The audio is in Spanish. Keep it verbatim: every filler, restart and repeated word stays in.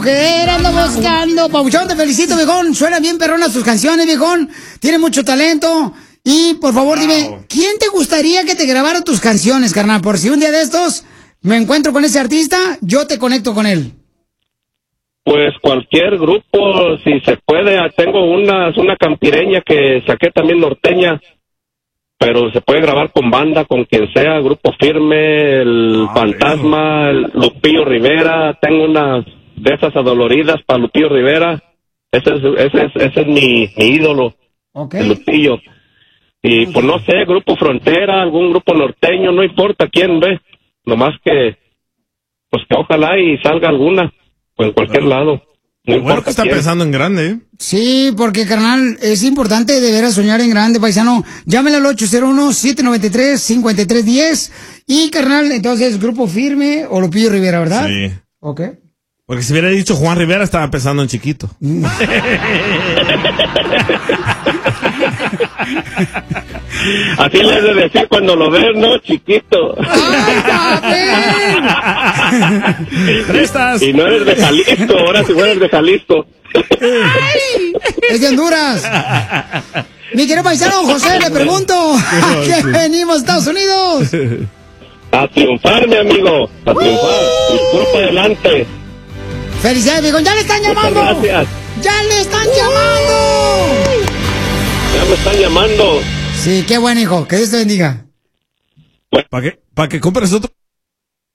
mujer ando buscando. Pabuchón, te felicito, viejón. Suena bien perronas tus canciones, viejón. Tienes mucho talento. Y, por favor, wow. dime, ¿quién te gustaría que te grabara tus canciones, carnal? Por si un día de estos me encuentro con ese artista, yo te conecto con él. Pues cualquier grupo, si se puede. Tengo una, una campireña que saqué también norteña, pero se puede grabar con banda, con quien sea, Grupo Firme, el ah, Fantasma, el Lupillo Rivera. Tengo unas de esas adoloridas para Lupillo Rivera. Ese es, ese es, ese es mi, mi ídolo, okay. El Lupillo. Y pues no sé, Grupo Frontera, algún grupo norteño, no importa quién ve, nomás que, pues que ojalá y salga alguna, pues en cualquier lado. No bueno que está quién. Pensando en grande, ¿eh? Sí, porque, carnal, es importante de veras soñar en grande, paisano. Llámele al ocho cero uno, siete nueve tres, cinco tres uno cero. Y, carnal, entonces, Grupo Firme o Lupillo Rivera, ¿verdad? Sí. Ok. Porque si hubiera dicho Juan Rivera, estaba pensando en chiquito. Así le has de decir cuando lo ves, ¿no? Chiquito. ¡Prestas! Y no eres de Jalisco, ahora si fueras de Jalisco. ¡Ay! ¡Es de Honduras! Mi querido paisano José, le pregunto, ¿a qué venimos, Estados Unidos? A triunfar, mi amigo, a triunfar. Disculpa, adelante. ¡Felicidades, viejo! ¡Ya le están llamando! Muchas gracias. ¡Ya le están llamando! Ya me están llamando. Sí, qué bueno, hijo. Que Dios te bendiga. ¿Para qué? ¿Para que compres otro?